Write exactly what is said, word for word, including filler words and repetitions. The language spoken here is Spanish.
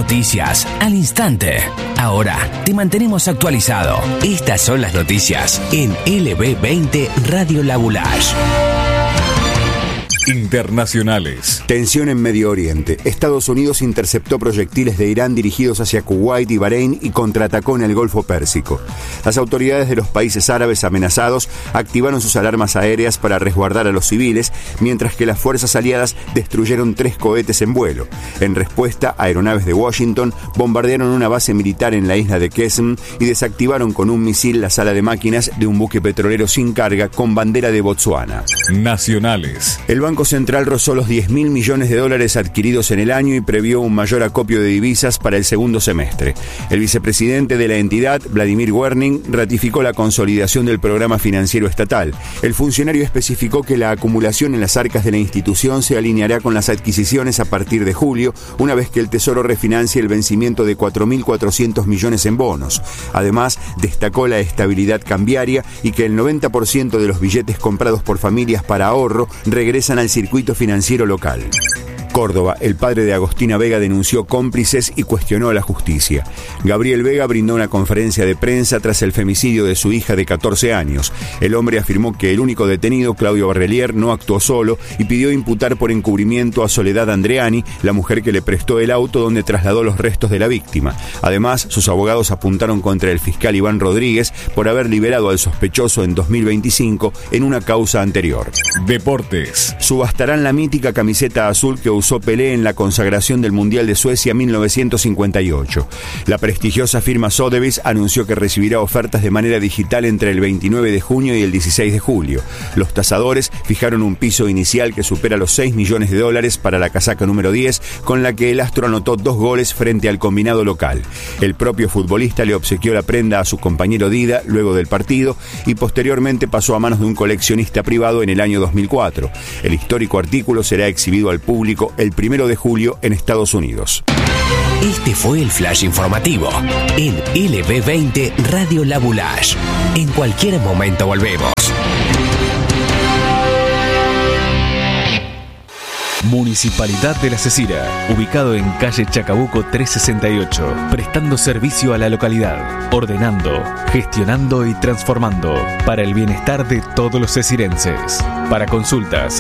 noticias al instante. Ahora te mantenemos actualizado. Estas son las noticias en L B veinte Radio La Boulage. Internacionales. Tensión en Medio Oriente. Estados Unidos interceptó proyectiles de Irán dirigidos hacia Kuwait y Bahrein y contraatacó en el Golfo Pérsico. Las autoridades de los países árabes amenazados activaron sus alarmas aéreas para resguardar a los civiles, mientras que las fuerzas aliadas destruyeron tres cohetes en vuelo. En respuesta, aeronaves de Washington bombardearon una base militar en la isla de Qesm y desactivaron con un misil la sala de máquinas de un buque petrolero sin carga con bandera de Botsuana. Nacionales. El Banco Central rozó los diez mil millones de dólares adquiridos en el año y previó un mayor acopio de divisas para el segundo semestre. El vicepresidente de la entidad, Vladimir Werning, ratificó la consolidación del programa financiero estatal. El funcionario especificó que la acumulación en las arcas de la institución se alineará con las adquisiciones a partir de julio, una vez que el Tesoro refinancie el vencimiento de cuatro mil cuatrocientos millones en bonos. Además, destacó la estabilidad cambiaria y que el noventa por ciento de los billetes comprados por familias para ahorro regresan al circuito financiero local. Córdoba, el padre de Agostina Vega denunció cómplices y cuestionó a la justicia. Gabriel Vega brindó una conferencia de prensa tras el femicidio de su hija de catorce años. El hombre afirmó que el único detenido, Claudio Barrelier, no actuó solo y pidió imputar por encubrimiento a Soledad Andreani, la mujer que le prestó el auto donde trasladó los restos de la víctima. Además, sus abogados apuntaron contra el fiscal Iván Rodríguez por haber liberado al sospechoso en dos mil veinticinco en una causa anterior. Deportes. Subastarán la mítica camiseta azul que usó Pelé en la consagración del Mundial de Suecia mil novecientos cincuenta y ocho. La prestigiosa firma Sotheby's anunció que recibirá ofertas de manera digital entre el veintinueve de junio y el dieciséis de julio. Los tasadores fijaron un piso inicial que supera los seis millones de dólares para la casaca número diez, con la que el astro anotó dos goles frente al combinado local. El propio futbolista le obsequió la prenda a su compañero Dida luego del partido y posteriormente pasó a manos de un coleccionista privado en el año dos mil cuatro. El histórico artículo será exhibido al público el primero de julio en Estados Unidos. Este fue el flash informativo en L B veinte Radio La Boulage. En cualquier momento volvemos. Municipalidad de La Cecina, ubicado en calle Chacabuco trescientos sesenta y ocho, prestando servicio a la localidad, ordenando, gestionando y transformando para el bienestar de todos los cecirenses. Para consultas